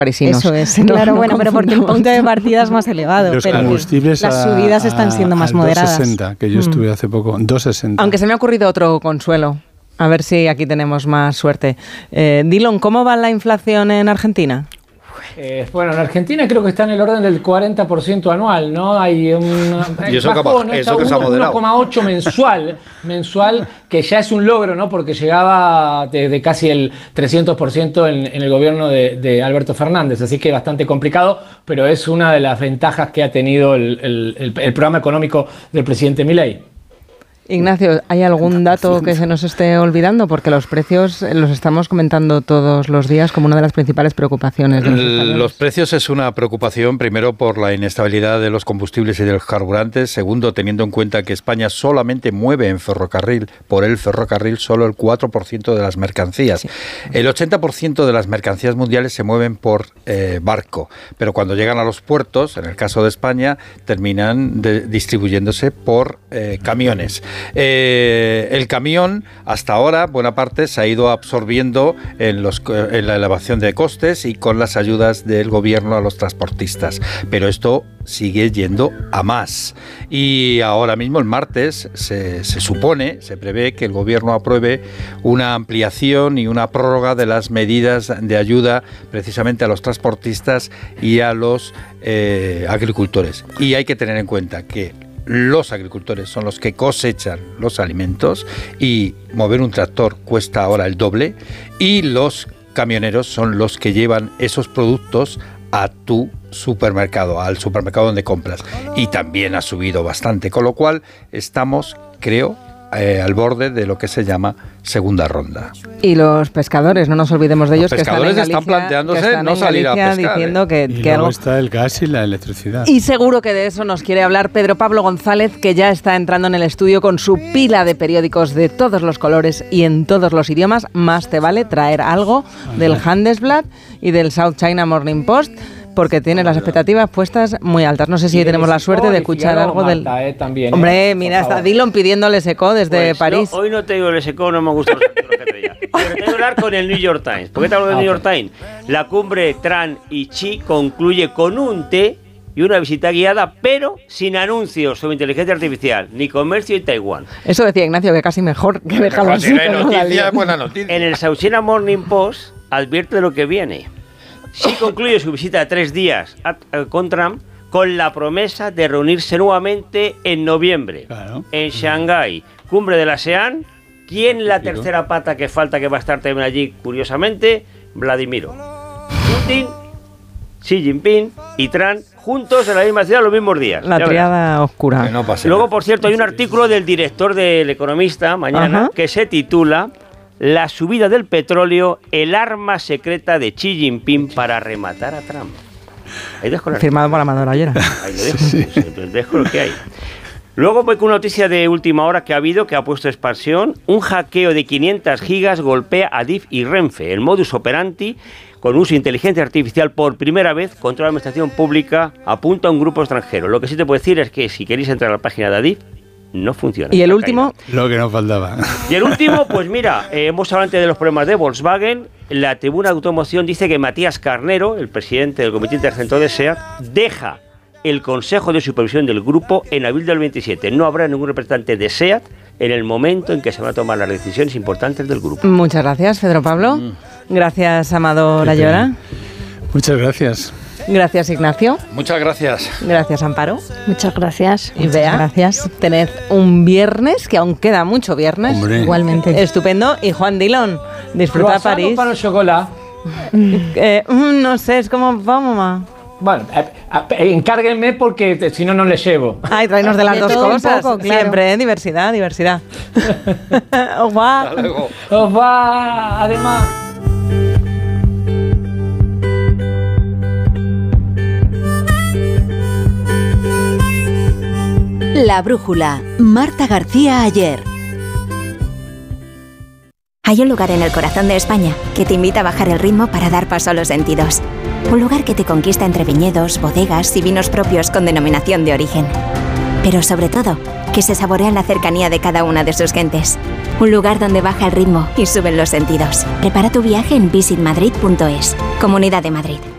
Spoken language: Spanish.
parisinos. Eso es, claro, bueno, pero porque el punto de partida es más elevado. Los pero combustibles las subidas están siendo más moderadas. 2,60, que yo estuve hace poco, 2,60. Aunque se me ha ocurrido otro consuelo. A ver si aquí tenemos más suerte. Dylan, ¿cómo va la inflación en Argentina? Bueno, en Argentina creo que está en el orden del 40% anual, ¿no? Hay un y eso bajón, que se ha moderado. 1,8 mensual, que ya es un logro, ¿no? Porque llegaba de casi el 300% en el gobierno de Alberto Fernández, así que bastante complicado, pero es una de las ventajas que ha tenido el programa económico del presidente Milei. Ignacio, ¿hay algún dato que se nos esté olvidando? Porque los precios los estamos comentando todos los días como una de las principales preocupaciones de los españoles. Los precios es una preocupación, primero por la inestabilidad de los combustibles y de los carburantes, segundo teniendo en cuenta que España solamente mueve en ferrocarril, por el ferrocarril, solo el 4% de las mercancías. Sí. El 80% de las mercancías mundiales se mueven por barco, pero cuando llegan a los puertos, en el caso de España, terminan distribuyéndose por camiones. El camión, hasta ahora, buena parte se ha ido absorbiendo en la elevación de costes y con las ayudas del gobierno a los transportistas. Pero esto sigue yendo a más. Y ahora mismo, el martes, se prevé que el gobierno apruebe una ampliación y una prórroga de las medidas de ayuda precisamente a los transportistas y a los agricultores. Y hay que tener en cuenta que los agricultores son los que cosechan los alimentos y mover un tractor cuesta ahora el doble, y los camioneros son los que llevan esos productos a tu supermercado, al supermercado donde compras, y también ha subido bastante, con lo cual estamos, creo, al borde de lo que se llama segunda ronda. Y los pescadores, no nos olvidemos de ellos, que están en Galicia, planteándose no salir a pescar, diciendo que luego algo está el gas y la electricidad. Y seguro que de eso nos quiere hablar Pedro Pablo González, que ya está entrando en el estudio con su pila de periódicos de todos los colores y en todos los idiomas. Más te vale traer algo del Handelsblatt y del South China Morning Post, porque tiene las expectativas puestas muy altas. No sé si tenemos la suerte de escuchar algo del... También, Hombre, mira, está Dylan pidiéndole SECO desde París. No, hoy no te digo el SECO, no me gustan los artículos que te diga. Pero te voy a hablar con el New York Times. ¿Por qué te hablo del New York Times? La cumbre Trump y Xi concluye con un té y una visita guiada, pero sin anuncios sobre inteligencia artificial, ni comercio en Taiwán. Eso decía Ignacio, que casi mejor que dejarlo así. Buena noticia. En el South China Morning Post advierte de lo que viene. Xi concluye su visita de 3 días con Trump con la promesa de reunirse nuevamente en noviembre, en Shanghái, cumbre de la ASEAN. ¿Quién la tercera pata que falta que va a estar también allí, curiosamente? Vladimiro Putin, Xi Jinping y Trump juntos en la misma ciudad los mismos días. La triada oscura. No pase Luego, nada. por cierto, hay un artículo del director del Economista mañana que se titula La subida del petróleo, el arma secreta de Xi Jinping para rematar a Trump. Ahí dejo firmado por Amador Ayera. Ahí lo dejo, dejo lo que hay. Luego voy con una noticia de última hora que ha habido, que ha puesto expansión. Un hackeo de 500 gigas golpea a DIF y Renfe. El modus operandi, con uso de inteligencia artificial por primera vez contra la administración pública, apunta a un grupo extranjero. Lo que sí te puedo decir es que si queréis entrar a la página de Adif, no funciona. ¿Y el último? Lo que nos faltaba. Y el último, pues mira, hemos hablado antes de los problemas de Volkswagen. La tribuna de automoción dice que Matías Carnero, el presidente del Comité Intercentro de SEAT, deja el Consejo de Supervisión del grupo en abril del 27. No habrá ningún representante de SEAT en el momento en que se van a tomar las decisiones importantes del grupo. Muchas gracias, Pedro Pablo. Gracias, Amador Ayora. Muchas gracias. Gracias, Ignacio. Muchas gracias. Gracias, Amparo. Muchas gracias. Y Bea, gracias. Tened un viernes, que aún queda mucho viernes. Hombre. Igualmente. Estupendo. Y Juan Dillon, disfruta París. Para el chocolate. No sé, es como vamos. Bueno, encárguenme porque si no, no les llevo. Ay, tráenos de las dos cosas. Poco, claro. Siempre, diversidad. Au revoir. Hasta luego. Os va, además. La brújula, Marta García Ayer. Hay un lugar en el corazón de España que te invita a bajar el ritmo para dar paso a los sentidos. Un lugar que te conquista entre viñedos, bodegas y vinos propios con denominación de origen. Pero sobre todo, que se saborea en la cercanía de cada una de sus gentes. Un lugar donde baja el ritmo y suben los sentidos. Prepara tu viaje en visitmadrid.es. Comunidad de Madrid.